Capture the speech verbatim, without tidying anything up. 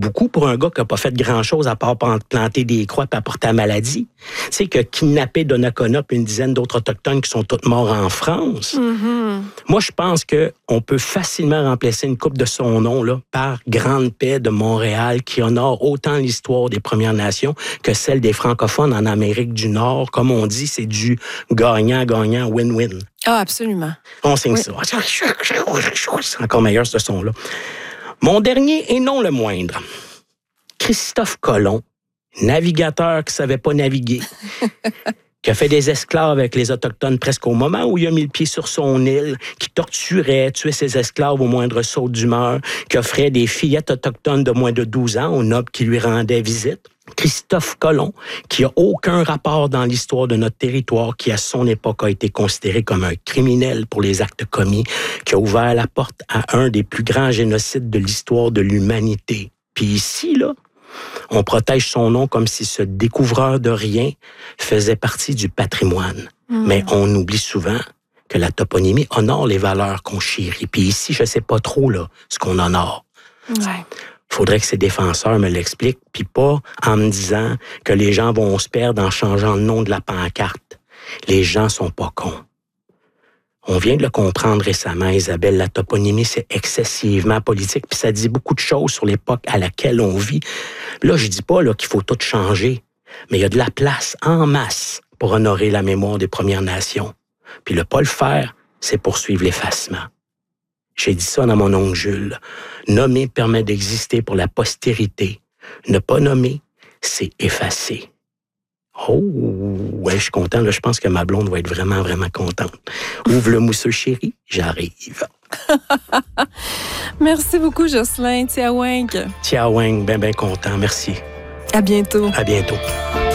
beaucoup pour un gars qui n'a pas fait grand-chose à part planter des croix et apporter la maladie. C'est que kidnapper Donnacona et une dizaine d'autres Autochtones qui sont tous morts en France. Mm-hmm. Moi, je pense qu'on peut facilement remplacer une coupe de son nom là, par Grande Paix de Montréal qui honore autant l'histoire des Premières Nations que celle des francophones en Amérique du Nord. Comme on dit, c'est du gagnant-gagnant, win-win. Ah, absolument. On signe oui. ça. C'est encore meilleur, ce son-là. Mon dernier, et non le moindre, Christophe Colomb, navigateur qui ne savait pas naviguer, qui a fait des esclaves avec les Autochtones presque au moment où il a mis le pied sur son île, qui torturait, tuait ses esclaves au moindre saut d'humeur, qui offrait des fillettes autochtones de moins de douze ans aux nobles qui lui rendaient visite. Christophe Colomb, qui n'a aucun rapport dans l'histoire de notre territoire, qui à son époque a été considéré comme un criminel pour les actes commis, qui a ouvert la porte à un des plus grands génocides de l'histoire de l'humanité. Puis ici, là, on protège son nom comme si ce découvreur de rien faisait partie du patrimoine. Mmh. Mais on oublie souvent que la toponymie honore les valeurs qu'on chérit. Puis ici, je ne sais pas trop là, ce qu'on honore. Ouais. Il faudrait que ses défenseurs me l'expliquent, puis pas en me disant que les gens vont se perdre en changeant le nom de la pancarte. Les gens sont pas cons. On vient de le comprendre récemment, Isabelle, la toponymie, c'est excessivement politique, puis ça dit beaucoup de choses sur l'époque à laquelle on vit. Là, je dis pas là, qu'il faut tout changer, mais il y a de la place en masse pour honorer la mémoire des Premières Nations. Puis le pas le faire, c'est poursuivre l'effacement. J'ai dit ça dans mon oncle Jules. Nommer permet d'exister pour la postérité. Ne pas nommer, c'est effacer. Oh, ouais, je suis content. Là, je pense que ma blonde va être vraiment, vraiment contente. Ouvre le mousseux, chéri, j'arrive. Merci beaucoup, Jocelyn. Tiaweng. Tiaweng, ben, ben content. Merci. À bientôt. À bientôt.